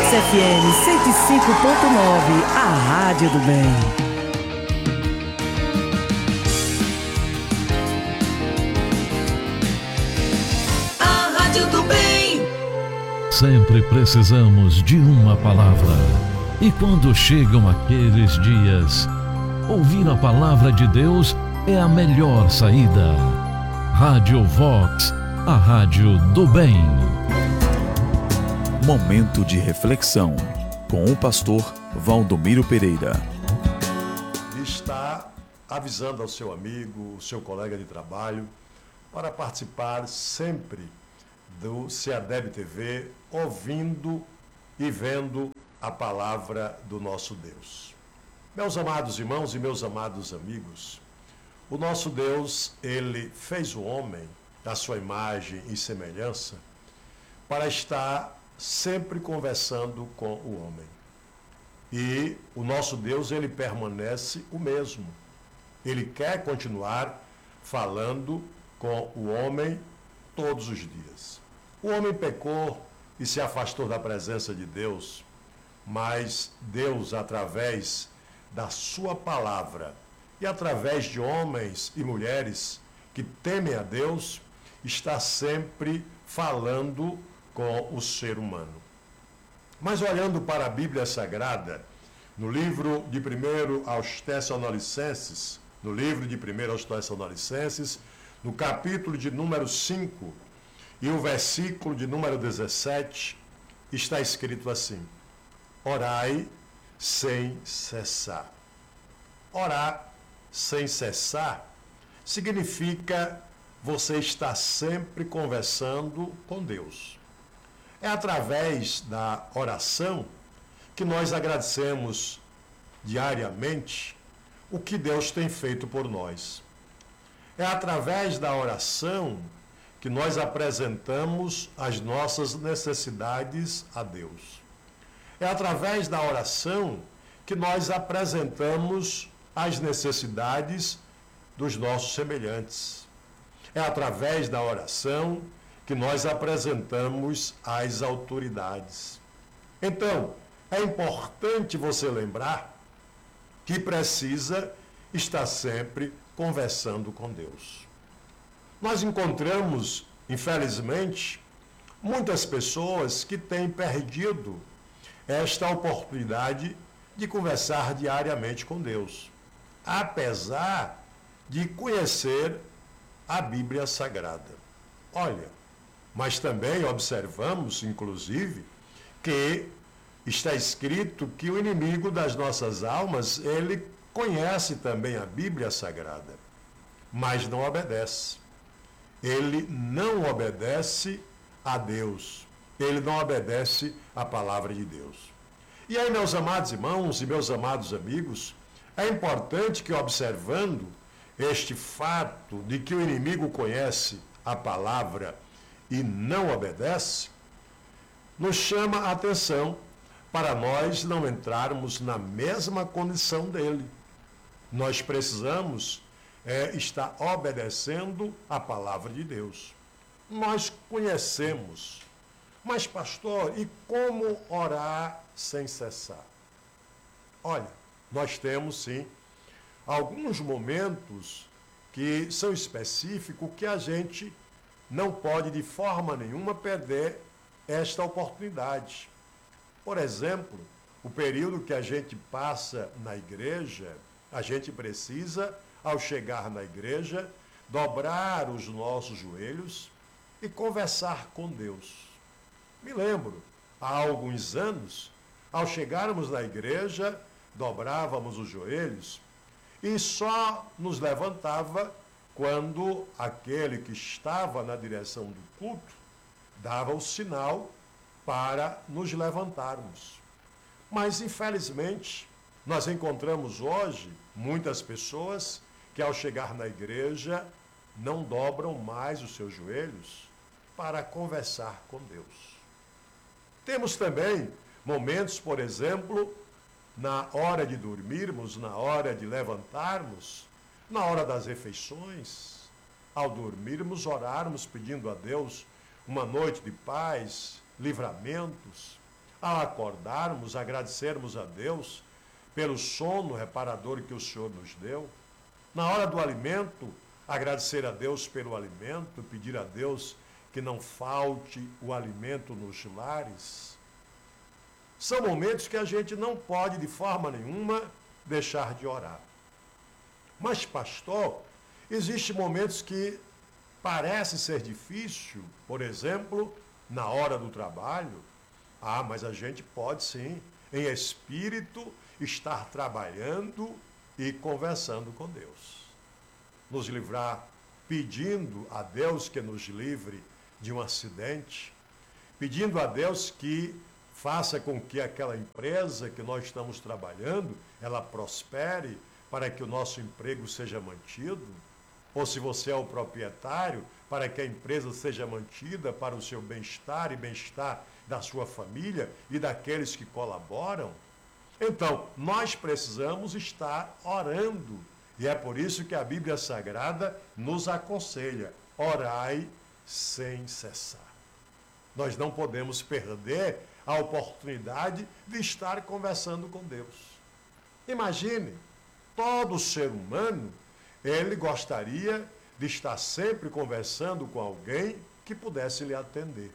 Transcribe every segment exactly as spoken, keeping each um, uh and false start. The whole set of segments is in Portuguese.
Vox F M cento e cinco ponto nove, a Rádio do Bem. A Rádio do Bem. Sempre precisamos de uma palavra. E quando chegam aqueles dias, ouvir a palavra de Deus é a melhor saída. Rádio Vox, a rádio do bem. Momento de reflexão com o pastor Valdomiro Pereira. Está avisando ao seu amigo, seu colega de trabalho, para participar sempre do SEADEB T V, ouvindo e vendo a palavra do nosso Deus. Meus amados irmãos e meus amados amigos, o nosso Deus, ele fez o homem da sua imagem e semelhança para estar sempre conversando com o homem. E o nosso Deus, ele permanece o mesmo. Ele quer continuar falando com o homem todos os dias. O homem pecou e se afastou da presença de Deus, mas Deus, através da sua palavra e através de homens e mulheres que temem a Deus, está sempre falando com o ser humano. Mas olhando para a Bíblia Sagrada, no livro de primeiro aos Tessalonicenses, no livro de primeiro aos Tessalonicenses, no capítulo de número cinco e o versículo de número dezessete, está escrito assim: orai sem cessar. Orar sem cessar significa você estar sempre conversando com Deus. É através da oração que nós agradecemos diariamente o que Deus tem feito por nós. É através da oração que nós apresentamos as nossas necessidades a Deus. É através da oração que nós apresentamos as necessidades dos nossos semelhantes. É através da oração que nós apresentamos às autoridades. Então, é importante você lembrar que precisa estar sempre conversando com Deus. Nós encontramos, infelizmente, muitas pessoas que têm perdido esta oportunidade de conversar diariamente com Deus, apesar de conhecer a Bíblia Sagrada. Olha, mas também observamos, inclusive, que está escrito que o inimigo das nossas almas, ele conhece também a Bíblia Sagrada, mas não obedece. Ele não obedece a Deus. Ele não obedece à palavra de Deus. E aí, meus amados irmãos e meus amados amigos, é importante que, observando este fato de que o inimigo conhece a palavra e não obedece, nos chama a atenção para nós não entrarmos na mesma condição dele. Nós precisamos é, estar obedecendo a palavra de Deus. Nós conhecemos, mas pastor, e como orar sem cessar? Olha, nós temos sim alguns momentos que são específicos que a gente não pode de forma nenhuma perder esta oportunidade. Por exemplo, o período que a gente passa na igreja, a gente precisa, ao chegar na igreja, dobrar os nossos joelhos e conversar com Deus. Me lembro, há alguns anos, ao chegarmos na igreja, dobrávamos os joelhos e só nos levantava quando aquele que estava na direção do culto dava o sinal para nos levantarmos. Mas, infelizmente, nós encontramos hoje muitas pessoas que, ao chegar na igreja, não dobram mais os seus joelhos para conversar com Deus. Temos também momentos, por exemplo, na hora de dormirmos, na hora de levantarmos, na hora das refeições, ao dormirmos, orarmos pedindo a Deus uma noite de paz, livramentos. ao acordarmos, agradecermos a Deus pelo sono reparador que o Senhor nos deu. Na hora do alimento, agradecer a Deus pelo alimento, pedir a Deus que não falte o alimento nos lares. São momentos que a gente não pode, de forma nenhuma, deixar de orar. Mas, pastor, existem momentos que parece ser difícil, por exemplo, na hora do trabalho. Ah, mas a gente pode sim, em espírito, estar trabalhando e conversando com Deus. Nos livrar, pedindo a Deus que nos livre de um acidente, pedindo a Deus que faça com que aquela empresa que nós estamos trabalhando, ela prospere para que o nosso emprego seja mantido. Ou se você é o proprietário, para que a empresa seja mantida para o seu bem-estar e bem-estar da sua família e daqueles que colaboram. Então, nós precisamos estar orando. E é por isso que a Bíblia Sagrada nos aconselha: orai sem cessar. Nós não podemos perder a oportunidade de estar conversando com Deus. Imagine, todo ser humano, ele gostaria de estar sempre conversando com alguém que pudesse lhe atender.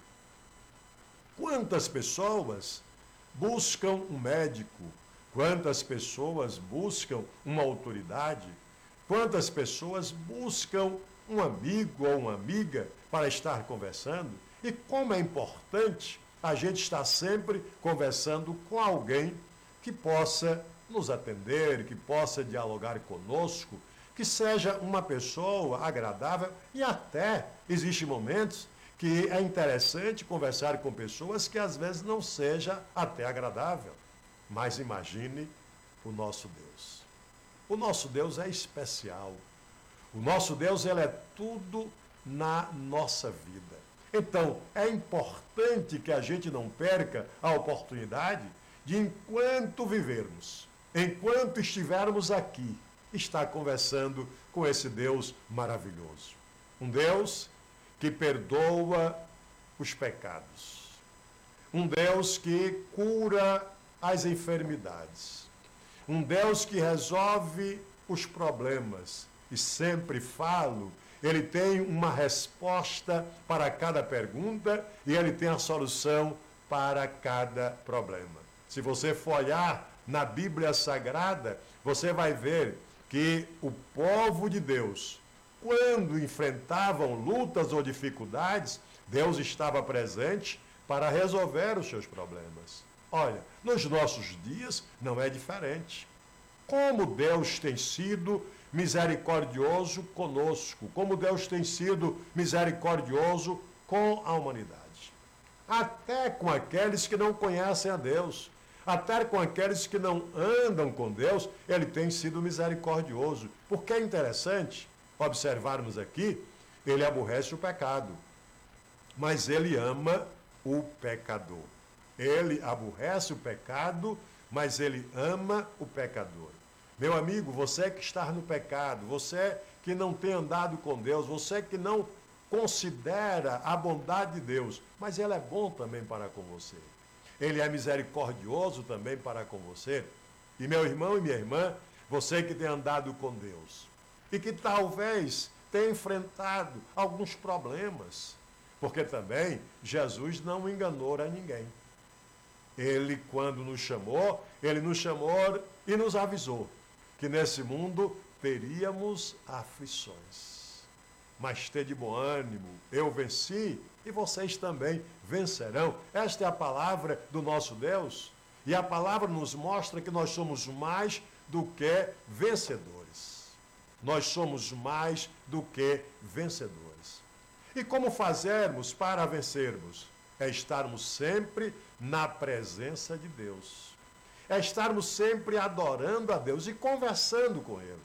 Quantas pessoas buscam um médico? Quantas pessoas buscam uma autoridade? Quantas pessoas buscam um amigo ou uma amiga para estar conversando? E como é importante a gente estar sempre conversando com alguém que possa nos atender, que possa dialogar conosco, que seja uma pessoa agradável. E até existem momentos que é interessante conversar com pessoas que às vezes não seja até agradável. Mas imagine o nosso Deus. O nosso Deus é especial. O nosso Deus, ele é tudo na nossa vida. Então, é importante que a gente não perca a oportunidade de, enquanto vivermos, enquanto estivermos aqui, estar conversando com esse Deus maravilhoso. Um Deus que perdoa os pecados. Um Deus que cura as enfermidades. Um Deus que resolve os problemas. E sempre falo, ele tem uma resposta para cada pergunta e ele tem a solução para cada problema. Se você for olhar na Bíblia Sagrada, você vai ver que o povo de Deus, quando enfrentavam lutas ou dificuldades, Deus estava presente para resolver os seus problemas. Olha, nos nossos dias não é diferente. Como Deus tem sido misericordioso conosco, como Deus tem sido misericordioso com a humanidade. Até com aqueles que não conhecem a Deus, até com aqueles que não andam com Deus, ele tem sido misericordioso. Porque é interessante observarmos aqui, ele aborrece o pecado, mas ele ama o pecador. Ele aborrece o pecado, mas ele ama o pecador. Meu amigo, você que está no pecado, você que não tem andado com Deus, você que não considera a bondade de Deus, mas ele é bom também para com você. Ele é misericordioso também para com você. E meu irmão e minha irmã, você que tem andado com Deus e que talvez tenha enfrentado alguns problemas, porque também Jesus não enganou a ninguém. Ele, quando nos chamou, ele nos chamou e nos avisou que nesse mundo teríamos aflições. Mas tede bom ânimo, eu venci e vocês também vencerão. Esta é a palavra do nosso Deus. E a palavra nos mostra que nós somos mais do que vencedores. Nós somos mais do que vencedores. E como fazermos para vencermos? É estarmos sempre na presença de Deus. É estarmos sempre adorando a Deus e conversando com Ele.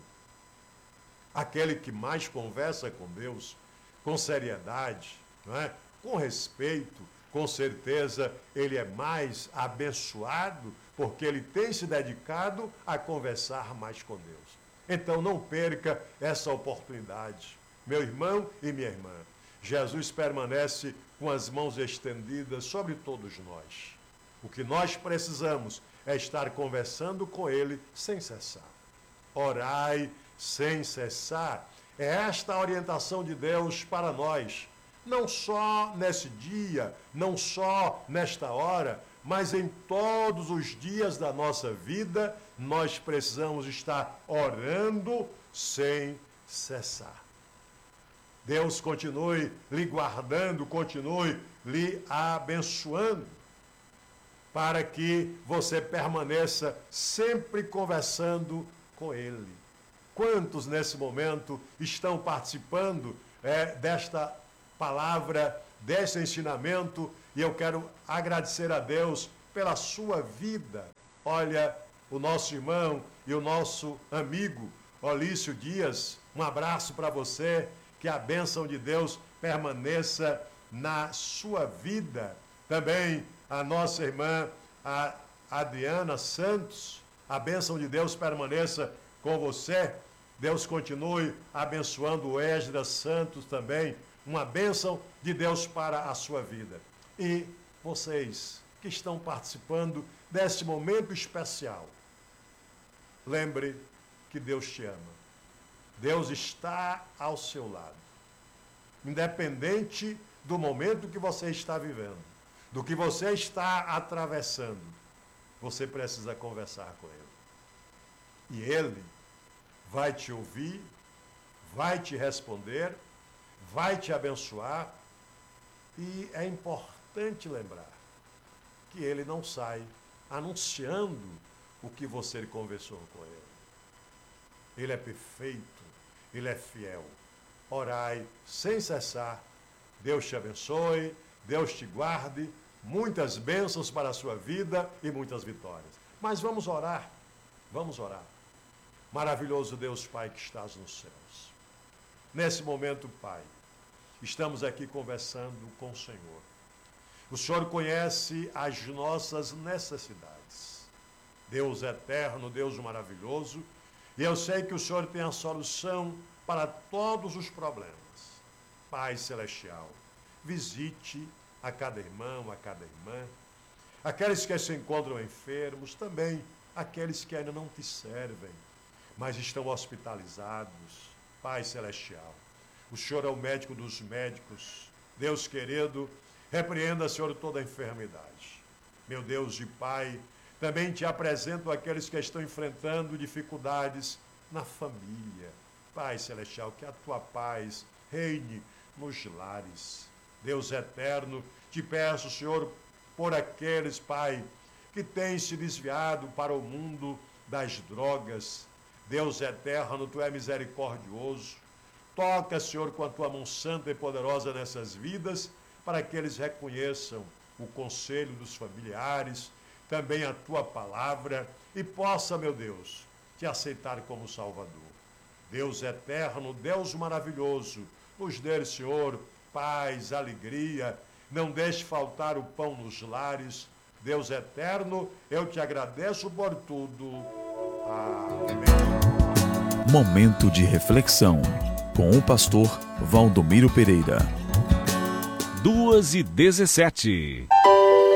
Aquele que mais conversa com Deus, com seriedade, não é? Com respeito, com certeza ele é mais abençoado, porque ele tem se dedicado a conversar mais com Deus. Então não perca essa oportunidade. Meu irmão e minha irmã, Jesus permanece com as mãos estendidas sobre todos nós. O que nós precisamos é estar conversando com Ele sem cessar. Orai sem cessar. É esta a orientação de Deus para nós. Não só nesse dia, não só nesta hora, mas em todos os dias da nossa vida, nós precisamos estar orando sem cessar. Deus continue lhe guardando, continue lhe abençoando, para que você permaneça sempre conversando com Ele. Quantos nesse momento estão participando é, desta palavra, deste ensinamento, e eu quero agradecer a Deus pela sua vida. Olha, o nosso irmão e o nosso amigo Olício Dias, um abraço para você, que a bênção de Deus permaneça na sua vida. Também a nossa irmã a Adriana Santos, a bênção de Deus permaneça com você. Deus continue abençoando o Esdras Santos também, uma bênção de Deus para a sua vida. E vocês que estão participando desse momento especial, lembre que Deus te ama. Deus está ao seu lado. Independente do momento que você está vivendo, do que você está atravessando, você precisa conversar com Ele. E Ele vai te ouvir, vai te responder, vai te abençoar. E é importante lembrar que Ele não sai anunciando o que você conversou com Ele. Ele é perfeito, Ele é fiel. Orai sem cessar. Deus te abençoe, Deus te guarde, muitas bênçãos para a sua vida e muitas vitórias. Mas vamos orar, vamos orar. Maravilhoso Deus Pai que estás nos céus. Nesse momento, Pai, estamos aqui conversando com o Senhor. O Senhor conhece as nossas necessidades. Deus eterno, Deus maravilhoso, e eu sei que o Senhor tem a solução para todos os problemas. Pai Celestial, visite a cada irmão, a cada irmã, aqueles que se encontram enfermos, também aqueles que ainda não te servem, mas estão hospitalizados. Pai Celestial, o Senhor é o médico dos médicos. Deus querido, repreenda, Senhor, toda a enfermidade. Meu Deus e Pai, também te apresento aqueles que estão enfrentando dificuldades na família. Pai Celestial, que a tua paz reine nos lares. Deus eterno, te peço, Senhor, por aqueles, Pai, que têm se desviado para o mundo das drogas. Deus eterno, tu é misericordioso. Toca, Senhor, com a tua mão santa e poderosa nessas vidas, para que eles reconheçam o conselho dos familiares, também a tua palavra, e possa, meu Deus, te aceitar como Salvador. Deus eterno, Deus maravilhoso, nos dê, Senhor, paz, alegria, não deixe faltar o pão nos lares. Deus eterno, eu te agradeço por tudo. Amém. Momento de reflexão com o pastor Valdomiro Pereira. duas e dezessete.